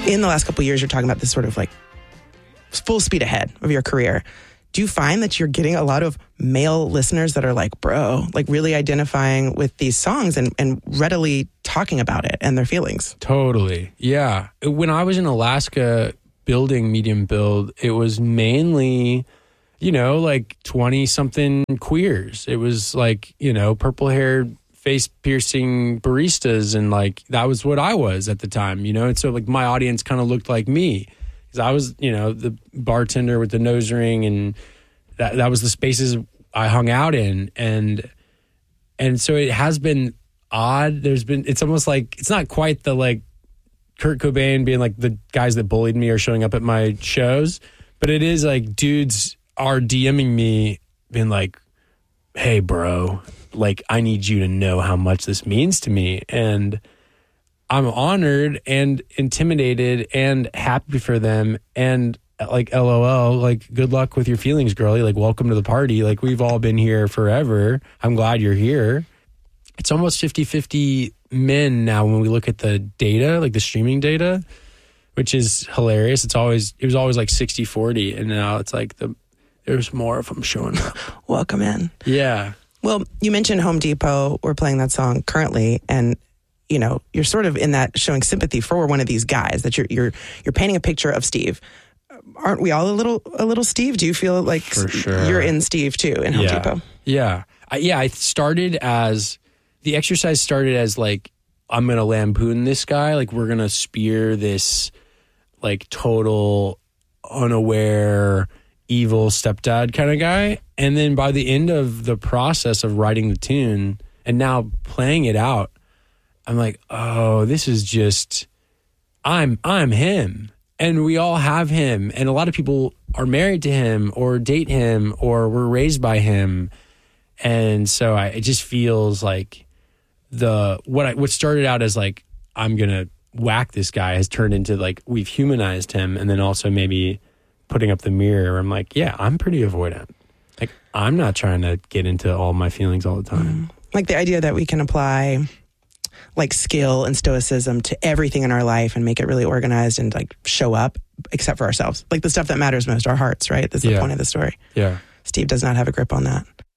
in the last couple of years, you're talking about this sort of like full speed ahead of your career. Do you find that you're getting a lot of male listeners that are like, bro, like really identifying with these songs and readily talking about it and their feelings? Totally. Yeah. When I was in Alaska building Medium Build, it was mainly, like 20-something queers. It was like, purple-haired, face-piercing baristas, and like that was what I was at the time, And so like my audience kind of looked like me. Because I was, the bartender with the nose ring, and that was the spaces I hung out in. And so it has been odd. It's almost like, it's not quite the like Kurt Cobain being like the guys that bullied me are showing up at my shows, but it is like dudes are DMing me being like, hey bro, like I need you to know how much this means to me. And I'm honored and intimidated and happy for them, and like LOL, like good luck with your feelings, girlie, like welcome to the party, like we've all been here forever, I'm glad you're here. It's almost 50-50 men now when we look at the data, like the streaming data, which is hilarious. It was always like 60-40, and now it's like there's more of them showing up. Welcome in. Yeah. Well, you mentioned Home Depot. We're playing that song currently, and you're sort of in that showing sympathy for one of these guys, that you're painting a picture of Steve. Aren't we all a little Steve? Do you feel like for sure you're in Steve too in Home Depot? Yeah. I started as, the exercise started as like, I'm going to lampoon this guy. Like we're going to spear this like total unaware, evil stepdad kind of guy. And then by the end of the process of writing the tune and now playing it out, I'm like, oh, this is just, I'm him. And we all have him. And a lot of people are married to him or date him or were raised by him. And so it just feels like what started out as like, I'm going to whack this guy has turned into like, we've humanized him. And then also maybe putting up the mirror where I'm like, yeah, I'm pretty avoidant. Like, I'm not trying to get into all my feelings all the time. Like the idea that we can apply like skill and stoicism to everything in our life and make it really organized and like show up except for ourselves. Like the stuff that matters most, our hearts, right? That's the point of the story. Yeah. Steve does not have a grip on that.